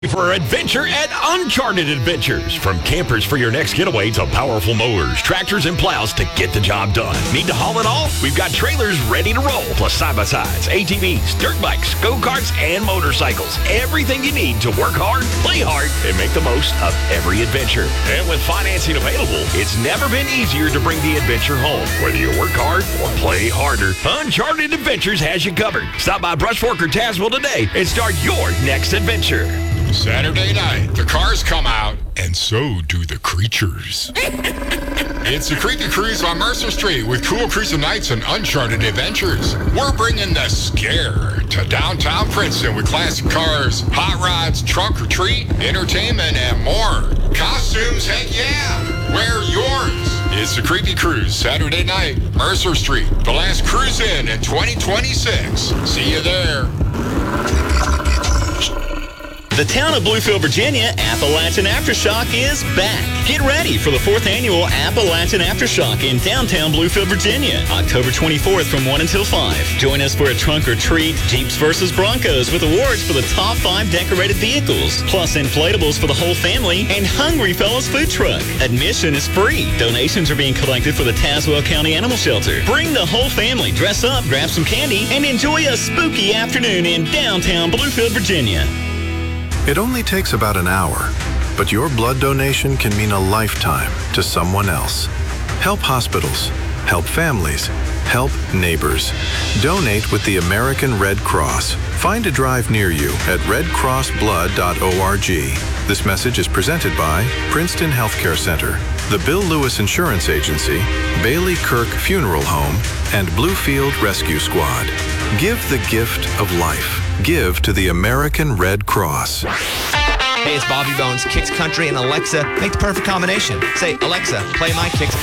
For adventure at Uncharted Adventures. From campers for your next getaway to powerful mowers, tractors, and plows to get the job done. Need to haul it all? We've got trailers ready to roll, plus side-by-sides, ATVs, dirt bikes, go-karts, and motorcycles. Everything you need to work hard, play hard, and make the most of every adventure. And with financing available, it's never been easier to bring the adventure home. Whether you work hard or play harder, Uncharted Adventures has you covered. Stop by Brush Fork or Tazewell today and start your next adventure. Saturday night, the cars come out, and so do the creatures. It's the Creepy Cruise on Mercer Street with Cool Cruise of Nights and Uncharted Adventures. We're bringing the scare to downtown Princeton with classic cars, hot rods, trunk or treat, entertainment, and more. Costumes, heck yeah! Wear yours. It's the Creepy Cruise, Saturday night, Mercer Street. The last cruise in 2026. See you there. The town of Bluefield, Virginia, Appalachian Aftershock is back. Get ready for the 4th annual Appalachian Aftershock in downtown Bluefield, Virginia, October 24th from 1 until 5. Join us for a trunk or treat, Jeeps versus Broncos with awards for the top 5 decorated vehicles, plus inflatables for the whole family, and Hungry Fellows food truck. Admission is free. Donations are being collected for the Tazewell County Animal Shelter. Bring the whole family, dress up, grab some candy, and enjoy a spooky afternoon in downtown Bluefield, Virginia. It only takes about an hour, but your blood donation can mean a lifetime to someone else. Help hospitals, help families, help neighbors. Donate with the American Red Cross. Find a drive near you at redcrossblood.org. This message is presented by Princeton Healthcare Center, the Bill Lewis Insurance Agency, Bailey Kirk Funeral Home, and Bluefield Rescue Squad. Give the gift of life. Give to the American Red Cross. Hey, it's Bobby Bones. Kicks Country and Alexa make the perfect combination. Say, Alexa, play my Kicks